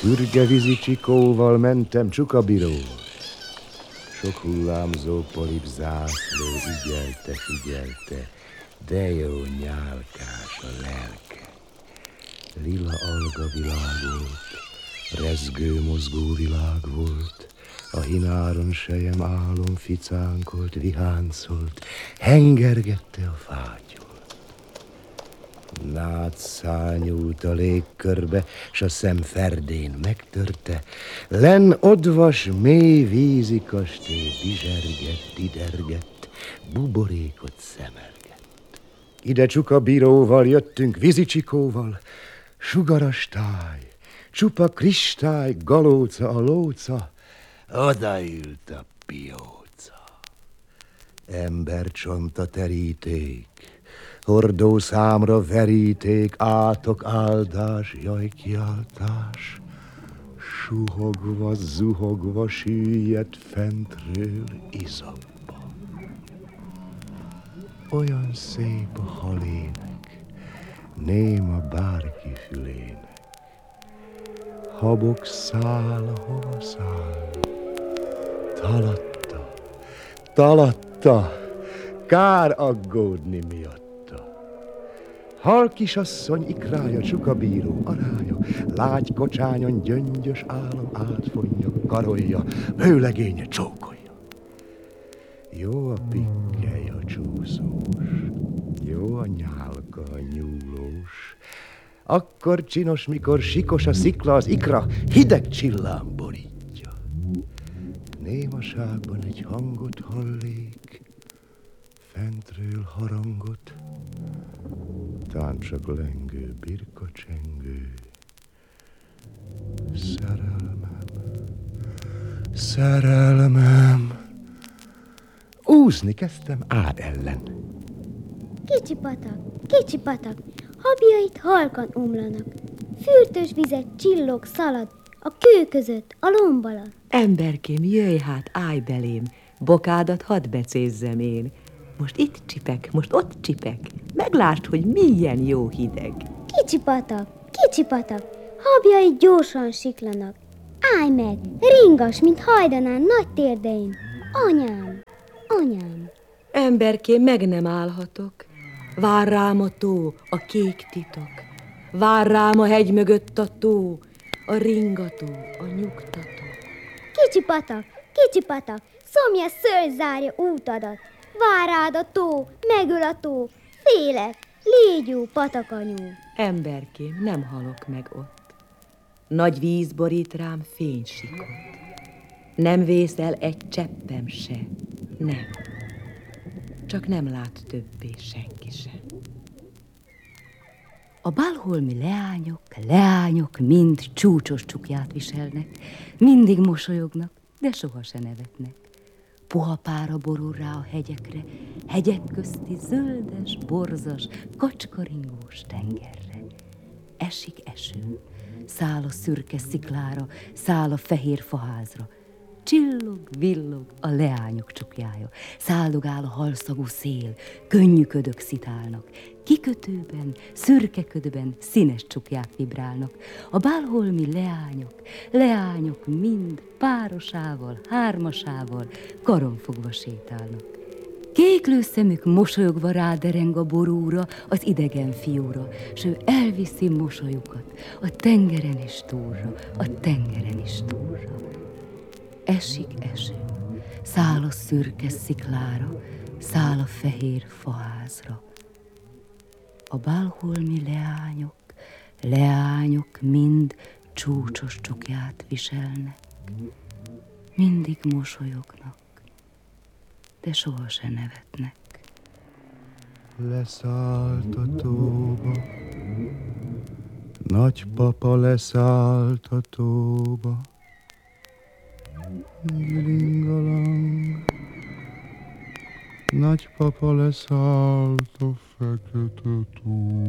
Sürgevízi csikóval mentem Csukabíróhoz. Sok hullámzó polipzászló figyelte, de jó nyálkás a lelke. Lila alga világ volt, rezgő mozgó világ volt, a hináron sejem álom ficánkolt, viháncolt, hengergette a fátyolt. Nátszál nyúlt a légkörbe, s a szem ferdén megtörte, len odvas mély vízi kastély bizsergett, didergett, buborékot szemelgett. Ide Csukabíróval jöttünk vízicsikóval, sugaras táj, csupa kristály, galóca a lóca, odaült a pióca. Embercsont a teríték, hordó számra veríték, átok áldás, jaj kiáltás, suhogva, zuhogva süllyedt fentről izomba. Olyan szép a halének, néma bárki fülének, habok szál, hova száll, talatta, kár aggódni miatta. Hal kisasszony ikrája, Csukabíró arája, lágy kocsányon gyöngyös álom átfonja, karolja, vőlegénye csókolja. Jó a pikkely, a csúszós, jó a nyálka, a nyúlós, akkor csinos, mikor sikos a szikla, az ikra hideg csillám borítja. Némaságban egy hangot hallék, fentről harangot, táncsak lengő, birka csengő. Szerelmem, úszni kezdtem ád ellen. Kicsi patak, habjait halkan omlanak, fürtös vizet csillog, szalad, a kő között, a lomb alatt. Emberkém, jöjj hát, állj belém, bokádat hadd becézzem én. Most itt csipek, most ott csipek, meglásd, hogy milyen jó hideg. Kicsi patak, habjait gyorsan siklanak. Állj meg, ringas, mint hajdanán nagy térdein. Anyám. Emberkém, meg nem állhatok. Vár rám a tó, a kék titok. Vár rám a hegy mögött a tó, a ringató, a nyugtató. Kicsi patak, szomja szőr zárja útadat. Vár rád a tó, megöl a tó, félek, légy jó, patakanyú. Emberkém, nem halok meg ott. Nagy víz borít rám fénysikot. Nem vészel egy cseppem se, nem. Csak nem lát többé senki se. A balholmi leányok mind csúcsos csukját viselnek, mindig mosolyognak, de soha se nevetnek. Puha pára borul rá a hegyekre, hegyek közti zöldes, borzas, kacskaringós tengerre. Esik eső, száll a szürke sziklára, száll a fehér faházra. Csillog, villog a leányok csukjája, száldogál a halszagú szél, könnyű ködök szitálnak, kikötőben, szürke ködben színes csukják vibrálnak. A balholmi leányok mind párosával, hármasával karonfogva sétálnak. Kéklő szemük mosolyogva rádereng a borúra, az idegen fiúra, s ő elviszi mosolyukat a tengeren is túlra, a tengeren is túlra. Esik eső, száll a szürke sziklára, száll a fehér faházra. A balholmi leányok mind csúcsos csukját viselnek, mindig mosolyognak, de soha se nevetnek. Leszállt a tóba, nagypapa leszállt a tóba, gilingalang, nagypapa leszállt a fekete tóba.